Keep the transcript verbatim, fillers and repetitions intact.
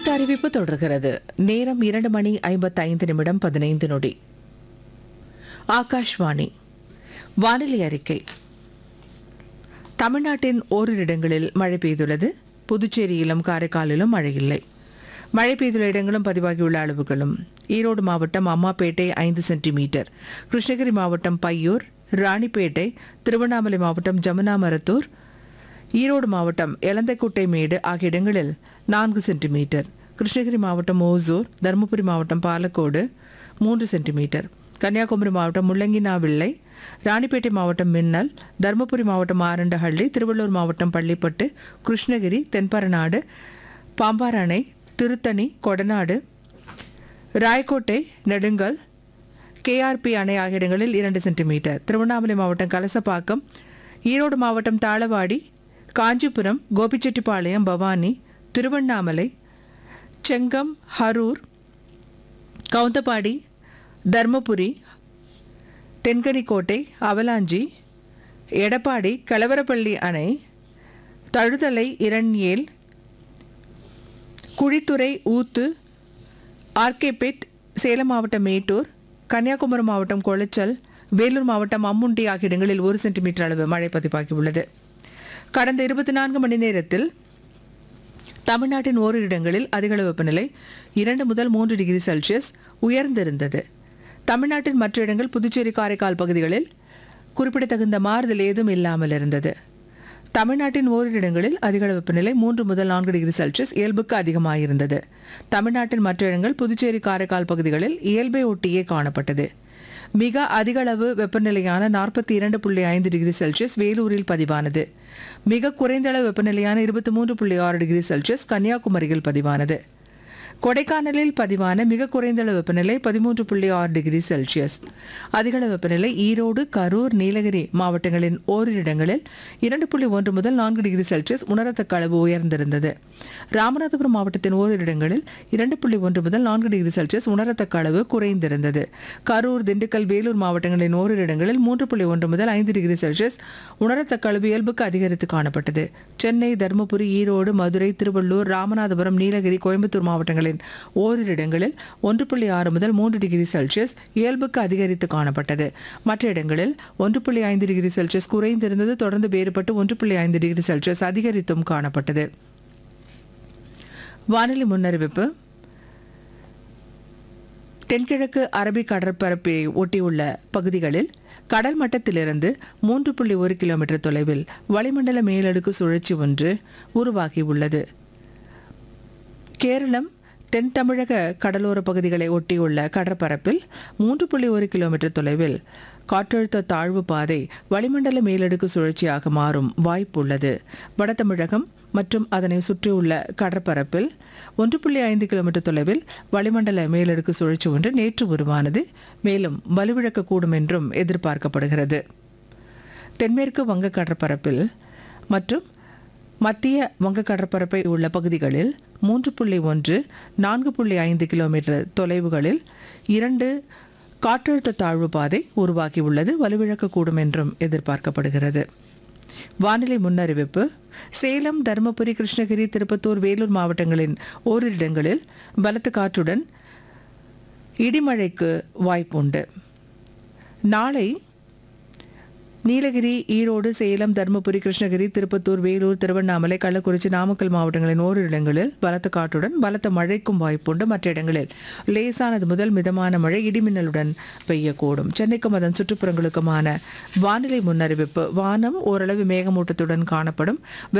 அடுத்த அறிவிப்பு தொடர்கிறது. நேரம் இரண்டு மணி ஐம்பத்தைந்து நிமிடம் பதினைந்து நொடி. ஆகாஷ்வாணி வானிலை அறிக்கை. தமிழ்நாட்டின் ஓரிரு இடங்களில் மழை பெய்துள்ளது. புதுச்சேரியிலும் காரைக்காலிலும் மழை இல்லை. மழை பெய்துள்ள இடங்களும் பதிவாகியுள்ள அளவுகளும்: ஈரோடு மாவட்டம் அம்மாப்பேட்டை ஐந்து சென்டிமீட்டர், கிருஷ்ணகிரி மாவட்டம் பையூர், ராணிப்பேட்டை, திருவண்ணாமலை மாவட்டம் ஜமுனாமரத்தூர், ஈரோடு மாவட்டம் எலந்தைக்குட்டை மேடு ஆகிய இடங்களில் நான்கு சென்டிமீட்டர், கிருஷ்ணகிரி மாவட்டம் ஓசூர், தருமபுரி மாவட்டம் பாலக்கோடு மூன்று சென்டிமீட்டர், கன்னியாகுமரி மாவட்டம் முள்ளங்கினாவிள்ளை, ராணிப்பேட்டை மாவட்டம் மின்னல், தருமபுரி மாவட்டம் ஆரண்டஹள்ளி, திருவள்ளூர் மாவட்டம் பள்ளிப்பட்டு, கிருஷ்ணகிரி, தென்பரநாடு, பாம்பாரணை, திருத்தணி, கொடநாடு, ராயக்கோட்டை, நெடுங்கல், கேஆர்பி அணை ஆகிய இடங்களில் இரண்டு சென்டிமீட்டர், திருவண்ணாமலை மாவட்டம் கலசப்பாக்கம், ஈரோடு மாவட்டம் தாளவாடி, காஞ்சிபுரம், கோபிச்செட்டிப்பாளையம், பவானி, திருவண்ணாமலை, செங்கம், ஹரூர், கவுந்தபாடி, தர்மபுரி, தென்கனிக்கோட்டை, அவலாஞ்சி, எடப்பாடி, கலவரப்பள்ளி அணை, தழுதலை, இரண்யேல், குழித்துறை, ஊத்து, ஆர்கேபேட், சேலம் மாவட்டம் மேட்டூர், கன்னியாகுமரி மாவட்டம் கொளச்சல், வேலூர் மாவட்டம் அம்முண்டி ஆகிய இடங்களில் ஒரு சென்டிமீட்டர் அளவு மழை பதிவாகியுள்ளது. கடந்த இருபத்தி நான்கு மணி நேரத்தில் தமிழ்நாட்டின் ஓரிரு இடங்களில் அதிகளவு வெப்பநிலை இரண்டு முதல் மூன்று டிகிரி செல்சியஸ் உயர்ந்திருந்தது. தமிழ்நாட்டின் மற்ற இடங்கள், புதுச்சேரி, காரைக்கால் பகுதிகளில் குறிப்பிடத்தகுந்த மாறுதல் ஏதும் இல்லாமல் இருந்தது. தமிழ்நாட்டின் ஓரிரு இடங்களில் அதிகளவு வெப்பநிலை மூன்று முதல் நான்கு டிகிரி செல்சியஸ் இயல்புக்கு அதிகமாயிருந்தது. தமிழ்நாட்டின் மற்ற இடங்கள், புதுச்சேரி, காரைக்கால் பகுதிகளில் இயல்பை ஒட்டியே காணப்பட்டது. மிக அதிகளவு வெப்பநிலையான நாற்பத்தி இரண்டு புள்ளி ஐந்து டிகிரி செல்சியஸ் வேலூரில் பதிவானது. மிக குறைந்த அளவு வெப்பநிலையான இருபத்தி மூன்று புள்ளி ஆறு டிகிரி செல்சியஸ் கன்னியாகுமரியில் பதிவானது. கொடைக்கானலில் பதிவான மிக குறைந்த அளவு வெப்பநிலை பதிமூன்று புள்ளி ஆறு டிகிரி செல்சியஸ். அதிகளவு வெப்பநிலை ஈரோடு, கரூர், நீலகிரி மாவட்டங்களின் ஓரிரு இடங்களில் இரண்டு புள்ளி ஒன்று முதல் நான்கு டிகிரி செல்சியஸ் உணரத்தக்க அளவு உயர்ந்திருந்தது. ராமநாதபுரம் மாவட்டத்தின் ஓரிரு இடங்களில் இரண்டு புள்ளி ஒன்று முதல் நான்கு டிகிரி செல்சியஸ் உணரத்தக்க அளவு குறைந்திருந்தது. கரூர், திண்டுக்கல், வேலூர் மாவட்டங்களின் ஓரிரு இடங்களில் மூன்று புள்ளி ஒன்று முதல் ஐந்து டிகிரி செல்சியஸ் உணரத்தக்க அளவு இயல்புக்கு அதிகரித்து காணப்பட்டது. சென்னை, தருமபுரி, ஈரோடு, மதுரை, திருவள்ளூர், ராமநாதபுரம், நீலகிரி, கோயம்புத்தூர் மாவட்டங்களின் ஓரிரு இடங்களில் ஒன்று புள்ளி ஆறு முதல் மூன்று டிகிரி செல்சியஸ் இயல்புக்கு அதிகரித்து காணப்பட்டது. மற்ற இடங்களில் ஒன்று புள்ளி ஐந்து டிகிரி செல்சியஸ் குறைந்திருந்தது. தொடர்ந்து வேறுபட்டு ஒன்று புள்ளி ஐந்து டிகிரி செல்சியஸ் அதிகரித்தும் காணப்பட்டது. வானிலை முன்னறிவிப்பு. தென்கிழக்கு அரபிக் கடற்பரப்பை ஒட்டியுள்ள பகுதிகளில் கடல் மட்டத்திலிருந்து மூன்று புள்ளி ஒரு கிலோமீட்டர் தொலைவில் வளிமண்டல மேலடுக்கு சுழற்சி ஒன்று உருவாகியுள்ளது. கேரளம், தென் தமிழக கடலோர பகுதிகளை ஒட்டியுள்ள கடற்பரப்பில் மூன்று புள்ளி ஒரு கிலோமீட்டர் தொலைவில் காற்றழுத்த தாழ்வு பாதை வளிமண்டல மேலடுக்கு சுழற்சியாக மாறும் வாய்ப்புள்ளது. வட தமிழகம் மற்றும் அதனை சுற்றியுள்ள கடற்பரப்பில் ஒன்று புள்ளி ஐந்து கிலோமீட்டர் தொலைவில் வளிமண்டல மேலடுக்கு சுழற்சி ஒன்று நேற்று உருவானது. மேலும் வலுவிழக்கக்கூடும் என்றும் எதிர்பார்க்கப்படுகிறது. தென்மேற்கு வங்க கடற்பரப்பில் மற்றும் மத்திய வங்க கடற்பரப்பை உள்ள பகுதிகளில் மூன்று புள்ளி ஒன்று நான்கு புள்ளி ஐந்து கிலோமீட்டர் தொலைவுகளில் இரண்டு காற்றழுத்த தாழ்வு பாதை உருவாகியுள்ளது. வலுவிழக்கக்கூடும் என்றும் எதிர்பார்க்கப்படுகிறது. வானிலை முன்னறிவிப்பு. சேலம், தருமபுரி, கிருஷ்ணகிரி, திருப்பத்தூர், வேலூர் மாவட்டங்களின் ஓரிரு இடங்களில் பலத்த காற்றுடன் இடிமழைக்கு வாய்ப்புண்டு. நாளை நீலகிரி, ஈரோடு, சேலம், தருமபுரி, கிருஷ்ணகிரி, திருப்பத்தூர், வேலூர், திருவண்ணாமலை, கள்ளக்குறிச்சி, நாமக்கல் மாவட்டங்களின் ஓரிரு இடங்களில் பலத்த காற்றுடன் பலத்த மழைக்கும் வாய்ப்புண்டு. மற்ற இடங்களில் லேசானது முதல் மிதமான மழை இடிமின்னலுடன் பெய்யக்கூடும். சென்னைக்கும் அதன் சுற்றுப்புறங்களுக்குமான வானிலை முன்னறிவிப்பு. வானம் ஓரளவு மேகமூட்டத்துடன் காணப்படும்.